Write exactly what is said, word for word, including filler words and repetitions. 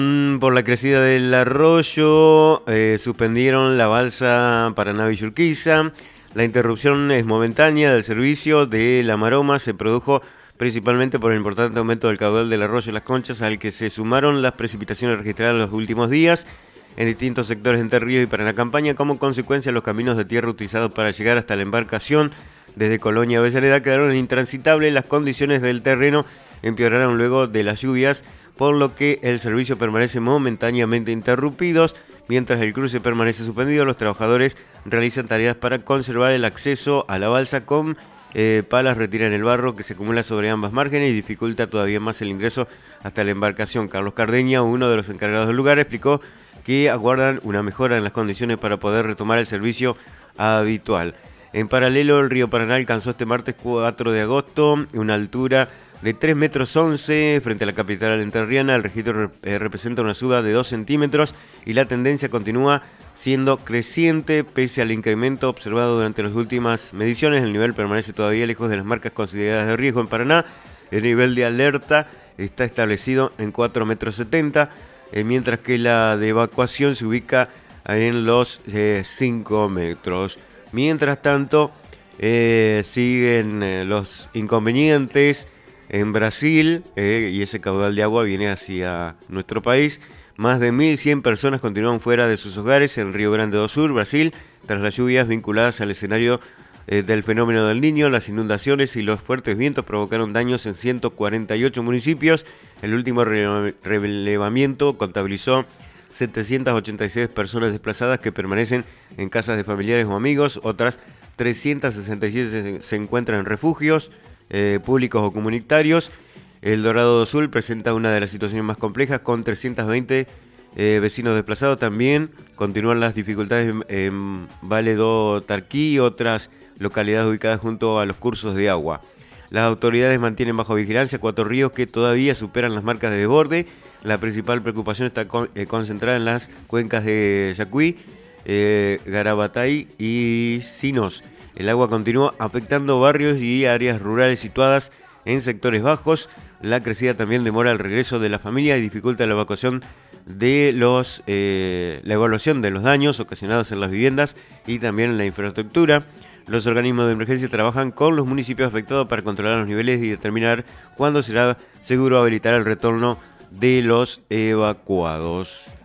Por la crecida del arroyo, eh, suspendieron la balsa Paraná-Villurquiza. La interrupción es momentánea del servicio de La Maroma. Se produjo principalmente por el importante aumento del caudal del arroyo Las Conchas, al que se sumaron las precipitaciones registradas en los últimos días en distintos sectores de Entre Ríos y Paraná Campaña. Como consecuencia, los caminos de tierra utilizados para llegar hasta la embarcación desde Colonia a Avellaneda quedaron intransitables. Las condiciones del terreno empeoraron luego de las lluvias, por lo que el servicio permanece momentáneamente interrumpidos. Mientras el cruce permanece suspendido, los trabajadores realizan tareas para conservar el acceso a la balsa. Con eh, palas retiran el barro que se acumula sobre ambas márgenes y dificulta todavía más el ingreso hasta la embarcación. Carlos Cardeña, uno de los encargados del lugar, explicó que aguardan una mejora en las condiciones para poder retomar el servicio habitual. En paralelo, el río Paraná alcanzó este martes cuatro de agosto una altura de tres metros once frente a la capital entrerriana. El registro eh, representa una suba de dos centímetros y la tendencia continúa siendo creciente. Pese al incremento observado durante las últimas mediciones, el nivel permanece todavía lejos de las marcas consideradas de riesgo en Paraná. El nivel de alerta está establecido en cuatro metros setenta, eh, mientras que la de evacuación se ubica en los eh, cinco metros. Mientras tanto, eh, siguen eh, los inconvenientes en Brasil, eh, y ese caudal de agua viene hacia nuestro país. Más de mil cien personas continúan fuera de sus hogares en Río Grande do Sul, Brasil, tras las lluvias vinculadas al escenario eh, del fenómeno del Niño. Las inundaciones y los fuertes vientos provocaron daños en ciento cuarenta y ocho municipios. El último re relevamiento contabilizó setecientas ochenta y seis personas desplazadas que permanecen en casas de familiares o amigos. Otras trescientas sesenta y siete se encuentran en refugios eh, públicos o comunitarios. El Dorado do Sul presenta una de las situaciones más complejas, con trescientos veinte eh, vecinos desplazados. También continúan las dificultades en, en Vale do Tarquí y otras localidades ubicadas junto a los cursos de agua. Las autoridades mantienen bajo vigilancia cuatro ríos que todavía superan las marcas de desborde. La principal preocupación está con, eh, concentrada en las cuencas de Yacuí, eh, Garabatay y Sinos. El agua continúa afectando barrios y áreas rurales situadas en sectores bajos. La crecida también demora el regreso de la familia y dificulta la evacuación de los, eh, la evaluación de los daños ocasionados en las viviendas y también en la infraestructura. Los organismos de emergencia trabajan con los municipios afectados para controlar los niveles y determinar cuándo será seguro habilitar el retorno de los evacuados.